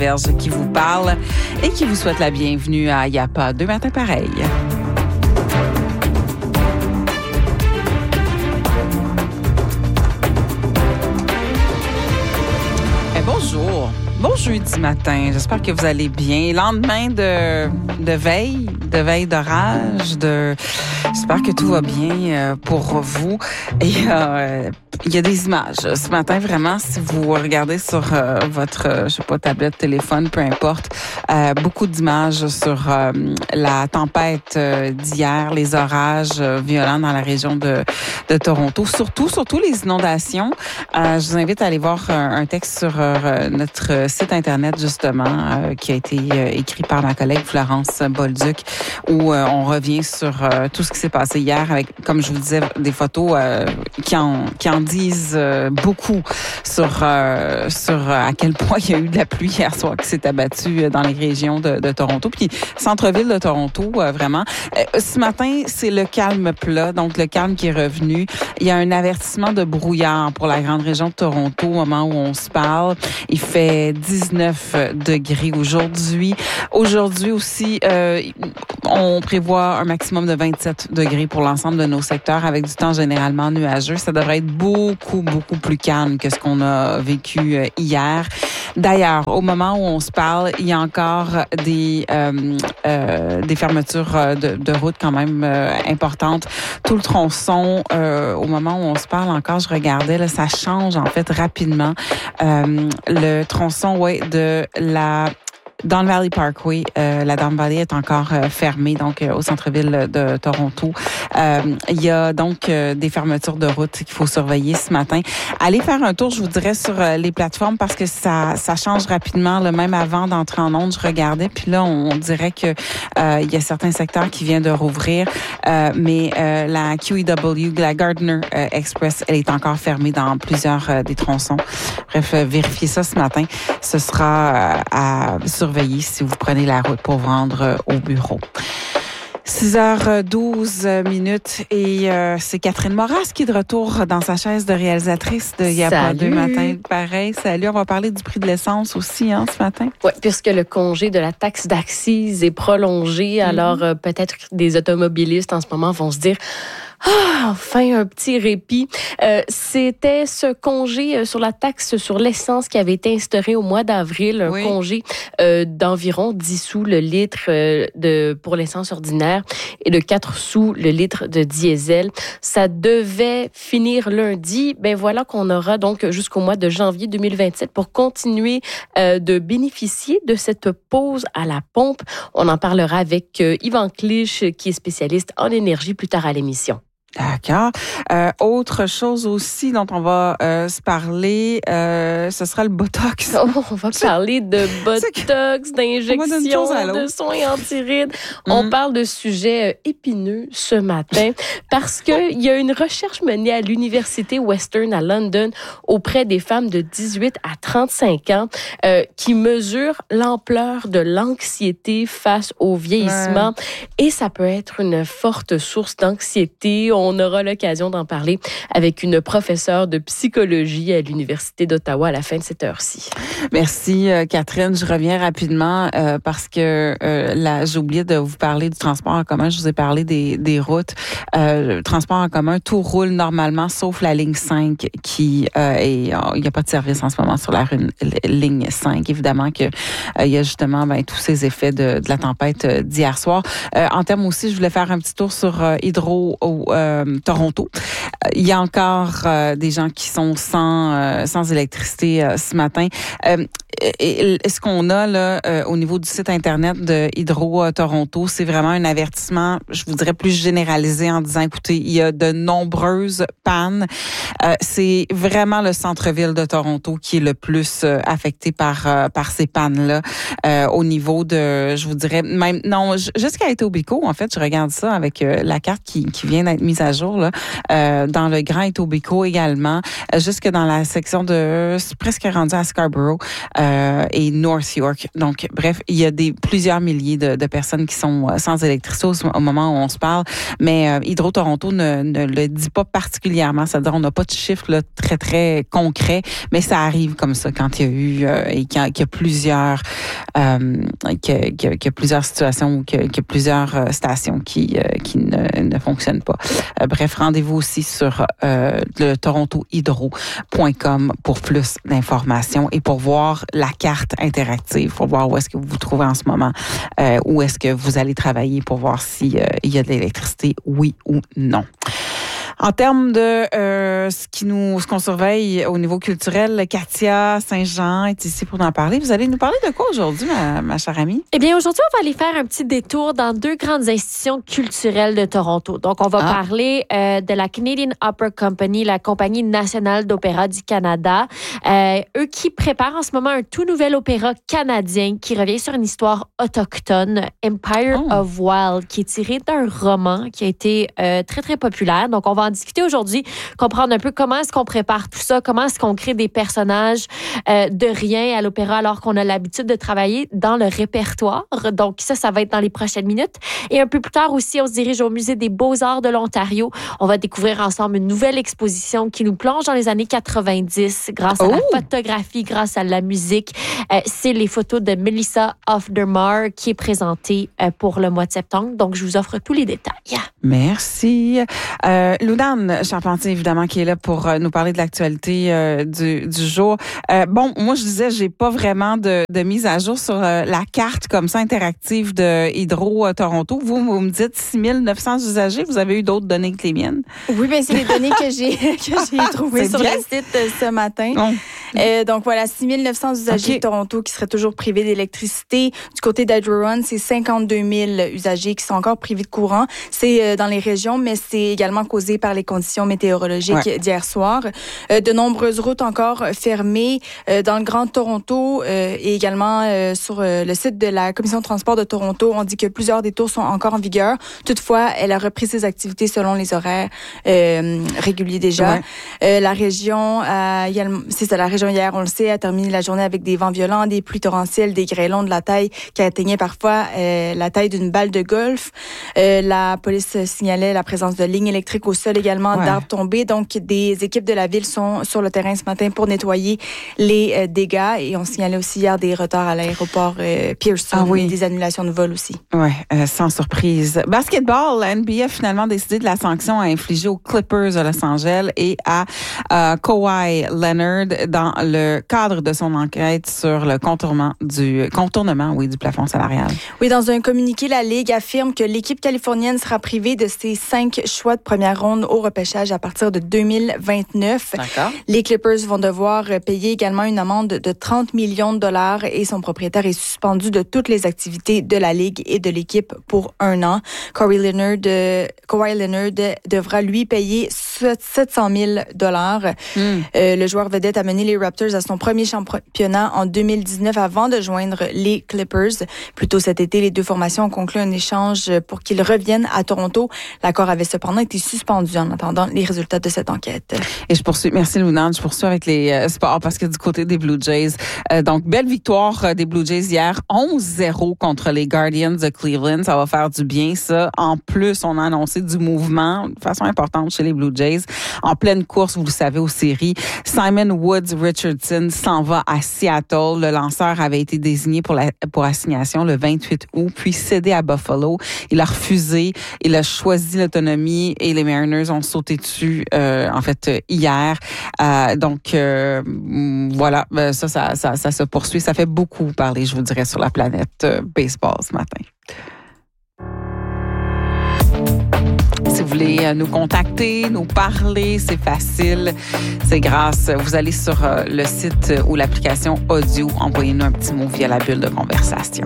qui vous parle et qui vous souhaite la bienvenue à Y a pas deux matins pareils. Bonjour. Bon jeudi matin. J'espère que vous allez bien. Lendemain de veille d'orage, j'espère que tout va bien pour vous. Et il y a des images ce matin, vraiment, si vous regardez sur votre, tablette, téléphone, peu importe, beaucoup d'images sur la tempête d'hier, les orages violents dans la région de Toronto, surtout les inondations. Je vous invite à aller voir un texte sur notre site Internet, justement, qui a été écrit par ma collègue Florence Bolduc, où on revient sur tout ce qui s'est passé hier avec, comme je vous disais, des photos qui en disent beaucoup sur à quel point il y a eu de la pluie hier soir qui s'est abattue dans les régions de Toronto. Puis centre-ville de Toronto, vraiment. Ce matin, c'est le calme plat, donc le calme qui est revenu. Il y a un avertissement de brouillard pour la grande région de Toronto au moment où on se parle. Il fait 19 degrés aujourd'hui. Aujourd'hui aussi, on prévoit un maximum de 27 degrés pour l'ensemble de nos secteurs avec du temps généralement nuageux. Ça devrait être beaucoup plus calme que ce qu'on a vécu hier. D'ailleurs, au moment où on se parle, il y a encore des fermetures de routes quand même importantes. Tout le tronçon, au moment où on se parle encore, je regardais, là, ça change en fait rapidement. Le tronçon, de la Don Valley Parkway, la Don Valley est encore fermée, donc au centre-ville de Toronto. Il y a donc des fermetures de route qu'il faut surveiller ce matin. Allez faire un tour, je vous dirais, sur les plateformes parce que ça change rapidement. Là, même avant d'entrer en onde, je regardais, puis là, on dirait que il y a certains secteurs qui viennent de rouvrir, mais la QEW, la Gardiner Express, elle est encore fermée dans plusieurs des tronçons. Bref, vérifiez ça ce matin. Ce sera à surveiller si vous prenez la route pour vous rendre au bureau. 6h12 et c'est Catherine Moras qui est de retour dans sa chaise de réalisatrice de Y a pas deux matins pareil. Salut, on va parler du prix de l'essence aussi ce matin. Oui, puisque le congé de la taxe d'accise est prolongé, alors peut-être que des automobilistes en ce moment vont se dire enfin, un petit répit. C'était ce congé sur la taxe sur l'essence qui avait été instauré au mois d'avril, un congé d'environ 10 sous le litre pour l'essence ordinaire et de 4 sous le litre de diesel. Ça devait finir lundi. Ben voilà qu'on aura donc jusqu'au mois de janvier 2027 pour continuer de bénéficier de cette pause à la pompe. On en parlera avec Yvan Clich, qui est spécialiste en énergie plus tard à l'émission. D'accord. Autre chose aussi dont on va se parler, ce sera le Botox. On va parler de Botox, d'injections, de soins anti-rides. On parle de sujets épineux ce matin parce qu'il y a une recherche menée à l'Université Western à London auprès des femmes de 18 à 35 ans qui mesure l'ampleur de l'anxiété face au vieillissement. Et ça peut être une forte source d'anxiété. On aura l'occasion d'en parler avec une professeure de psychologie à l'Université d'Ottawa à la fin de cette heure-ci. Merci, Catherine. Je reviens rapidement parce que j'ai oublié de vous parler du transport en commun. Je vous ai parlé des routes. Le transport en commun, tout roule normalement, sauf la ligne 5 qui il n'y a pas de service en ce moment sur la ligne 5. Évidemment que il y a justement tous ces effets de la tempête d'hier soir. En termes aussi, je voulais faire un petit tour sur Hydro Toronto. Il y a encore des gens qui sont sans électricité ce matin. Et ce qu'on a là au niveau du site Internet de Hydro Toronto, c'est vraiment un avertissement, je vous dirais, plus généralisé en disant, écoutez, il y a de nombreuses pannes. C'est vraiment le centre-ville de Toronto qui est le plus affecté par ces pannes-là au niveau de, je vous dirais, même, non, jusqu'à Etobicoke, en fait, je regarde ça avec la carte qui vient d'être mise à jour, là, dans le Grand Etobicoke également, jusque dans la section de, presque rendu à Scarborough. et North York. Donc, bref, il y a plusieurs milliers de personnes qui sont sans électricité au moment où on se parle, mais Hydro Toronto ne le dit pas particulièrement, c'est-à-dire on n'a pas de chiffres là, très, très concrets, mais ça arrive comme ça quand il y a eu et qu'il y a plusieurs situations ou qu'il y a plusieurs stations qui ne fonctionnent pas. Bref, rendez-vous aussi sur le torontohydro.com pour plus d'informations et pour voir la carte interactive, pour voir où est-ce que vous vous trouvez en ce moment, où est-ce que vous allez travailler pour voir s'il y a de l'électricité, oui ou non. En termes de ce qu'on surveille au niveau culturel, Katia Saint-Jean est ici pour en parler. Vous allez nous parler de quoi aujourd'hui, ma chère amie? Eh bien, aujourd'hui, on va aller faire un petit détour dans deux grandes institutions culturelles de Toronto. Donc, on va parler de la Canadian Opera Company, la compagnie nationale d'opéra du Canada. Eux qui préparent en ce moment un tout nouvel opéra canadien qui revient sur une histoire autochtone, Empire of Wild, qui est tiré d'un roman qui a été très, très populaire. Donc, on va en discuter aujourd'hui, comprendre un peu comment est-ce qu'on prépare tout ça, comment est-ce qu'on crée des personnages de rien à l'opéra alors qu'on a l'habitude de travailler dans le répertoire. Donc ça va être dans les prochaines minutes. Et un peu plus tard aussi, on se dirige au Musée des Beaux-Arts de l'Ontario. On va découvrir ensemble une nouvelle exposition qui nous plonge dans les années 90 grâce à la photographie, grâce à la musique. C'est les photos de Melissa Ofdermar qui est présentée pour le mois de septembre. Donc, je vous offre tous les détails. Merci. Lounane Charpentier, évidemment, qui est là pour nous parler de l'actualité du jour. Bon, moi, je disais, j'ai pas vraiment de mise à jour sur la carte comme ça interactive de Hydro Toronto. Vous me dites 6900 usagers. Vous avez eu d'autres données que les miennes? Oui, bien, c'est les données que j'ai trouvées sur le site ce matin. Donc, voilà, 6900 usagers de Toronto qui seraient toujours privés d'électricité. Du côté d'Hydro One, c'est 52 000 usagers qui sont encore privés de courant. C'est dans les régions, mais c'est également causé par les conditions météorologiques d'hier soir. De nombreuses routes encore fermées dans le Grand Toronto et également sur le site de la Commission de transport de Toronto. On dit que plusieurs détours sont encore en vigueur. Toutefois, elle a repris ses activités selon les horaires réguliers déjà. La région, la région hier, on le sait, a terminé la journée avec des vents violents, des pluies torrentielles, des grêlons de la taille qui atteignaient parfois la taille d'une balle de golf. La police signalait la présence de lignes électriques au sol également, d'arbres tombés. Donc, des équipes de la ville sont sur le terrain ce matin pour nettoyer les dégâts. Et on signalait aussi hier des retards à l'aéroport Pearson et des annulations de vol aussi. Oui, sans surprise. Basketball, la NBA a finalement décidé de la sanction à infliger aux Clippers de Los Angeles et à Kawhi Leonard dans le cadre de son enquête sur le contournement du plafond salarial. Oui, dans un communiqué, la Ligue affirme que l'équipe californienne sera privée de ses 5 choix de première ronde au repêchage à partir de 2029. D'accord. Les Clippers vont devoir payer également une amende de 30 millions de dollars et son propriétaire est suspendu de toutes les activités de la Ligue et de l'équipe pour 1 an. Kawhi Leonard devra lui payer 700 000 dollars. Le joueur vedette a mené les Raptors à son premier championnat en 2019 avant de joindre les Clippers. Plus tôt cet été, les deux formations ont conclu un échange pour qu'ils reviennent à Toronto. L'accord avait cependant été suspendu en attendant les résultats de cette enquête. Et je poursuis, merci Lounane, je poursuis avec les sports parce que du côté des Blue Jays, donc belle victoire des Blue Jays hier, 11-0 contre les Guardians de Cleveland. Ça va faire du bien, ça. En plus, on a annoncé du mouvement de façon importante chez les Blue Jays. En pleine course, vous le savez, aux séries, Simon Woods Richardson s'en va à Seattle. Le lanceur avait été désigné pour assignation le 28 août, puis cédé à Buffalo. Il a refusé, il a choisi l'autonomie et les Mariners ont sauté dessus, hier. Donc, voilà, ça se poursuit. Ça fait beaucoup parler, je vous dirais, sur la planète baseball ce matin. Si vous voulez nous contacter, nous parler, c'est facile. C'est vous allez sur le site ou l'application audio, envoyez-nous un petit mot via la bulle de conversation.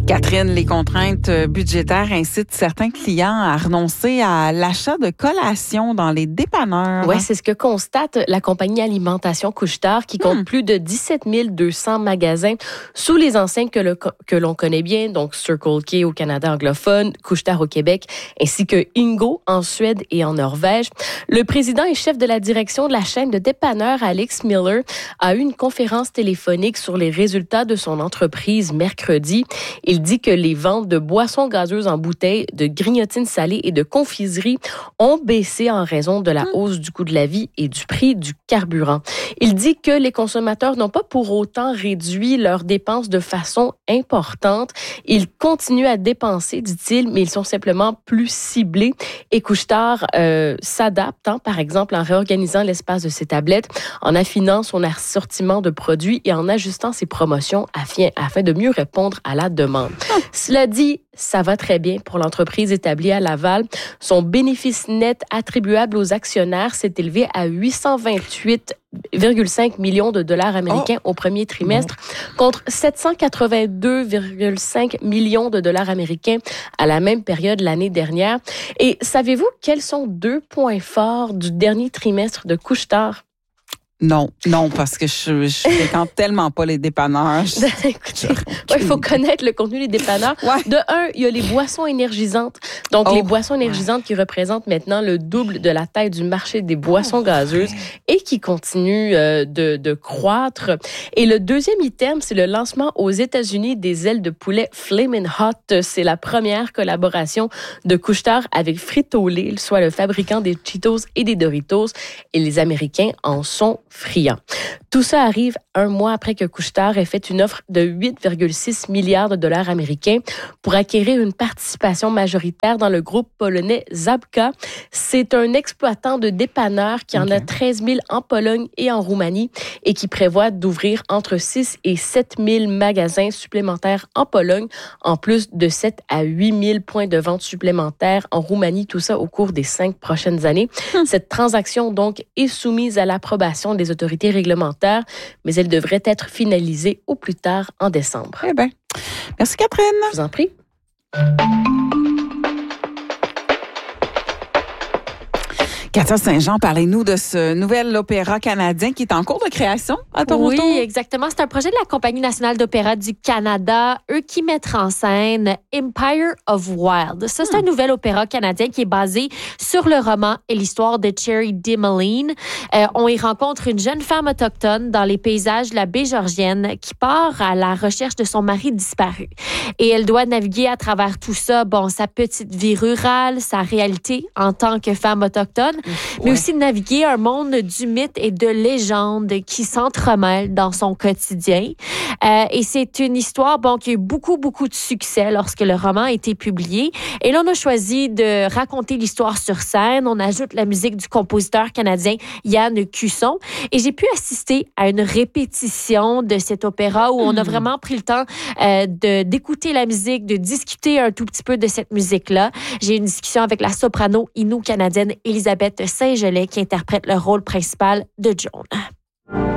Catherine, les contraintes budgétaires incitent certains clients à renoncer à l'achat de collations dans les dépanneurs. Oui, c'est ce que constate la compagnie Alimentation Couche-Tard qui compte plus de 17 200 magasins sous les enseignes que l'on connaît bien, donc Circle K au Canada anglophone, Couche-Tard au Québec, ainsi que Ingo en Suède et en Norvège. Le président et chef de la direction de la chaîne de dépanneurs, Alex Miller, a eu une conférence téléphonique sur les résultats de son entreprise mercredi. Il dit que les ventes de boissons gazeuses en bouteille, de grignotines salées et de confiseries ont baissé en raison de la hausse du coût de la vie et du prix du carburant. Il dit que les consommateurs n'ont pas pour autant réduit leurs dépenses de façon importante. Ils continuent à dépenser, dit-il, mais ils sont simplement plus ciblés. Et Couche-Tard s'adapte, par exemple, en réorganisant l'espace de ses tablettes, en affinant son assortiment de produits et en ajustant ses promotions afin de mieux répondre à la demande. Cela dit, ça va très bien pour l'entreprise établie à Laval. Son bénéfice net attribuable aux actionnaires s'est élevé à 828,5 millions de dollars américains au premier trimestre contre 782,5 millions de dollars américains à la même période l'année dernière. Et savez-vous quels sont 2 points forts du dernier trimestre de Couche-Tard? Non, parce que je fréquente tellement pas les dépanneurs. Écoutez, il faut connaître le contenu des dépanneurs. Ouais. De un, il y a les boissons énergisantes. Donc, les boissons énergisantes qui représentent maintenant le double de la taille du marché des boissons gazeuses et qui continuent de croître. Et le deuxième item, c'est le lancement aux États-Unis des ailes de poulet Flamin' Hot. C'est la première collaboration de Couche-Tard avec Frito-Lay, soit le fabricant des Cheetos et des Doritos. Et les Américains en sont friands. Tout ça arrive un mois après que Couche-Tard ait fait une offre de 8,6 milliards de dollars américains pour acquérir une participation majoritaire dans le groupe polonais Żabka. C'est un exploitant de dépanneurs qui en a 13 000 en Pologne et en Roumanie et qui prévoit d'ouvrir entre 6 et 7 000 magasins supplémentaires en Pologne, en plus de 7 à 8 000 points de vente supplémentaires en Roumanie, tout ça au cours des 5 prochaines années. Cette transaction, donc, est soumise à l'approbation des autorités réglementaires, mais elle devrait être finalisée au plus tard en décembre. Eh bien, merci Catherine. Je vous en prie. Katia Saint-Jean, parlez-nous de ce nouvel opéra canadien qui est en cours de création à Toronto. Oui, exactement. C'est un projet de la Compagnie nationale d'opéra du Canada, eux qui mettent en scène Empire of Wild. Ça, c'est un nouvel opéra canadien qui est basé sur le roman et l'histoire de Cherry Dimaline. On y rencontre une jeune femme autochtone dans les paysages de la baie Georgienne qui part à la recherche de son mari disparu. Et elle doit naviguer à travers tout ça, sa petite vie rurale, sa réalité en tant que femme autochtone, mais aussi de naviguer un monde du mythe et de légende qui s'entremêlent dans son quotidien. Et c'est une histoire qui a eu beaucoup, beaucoup de succès lorsque le roman a été publié. Et là, on a choisi de raconter l'histoire sur scène. On ajoute la musique du compositeur canadien Yann Cusson. Et j'ai pu assister à une répétition de cet opéra où on a vraiment pris le temps d'écouter la musique, de discuter un tout petit peu de cette musique-là. J'ai eu une discussion avec la soprano inou-canadienne Elisabeth Saint-Gelais qui interprète le rôle principal de Joan.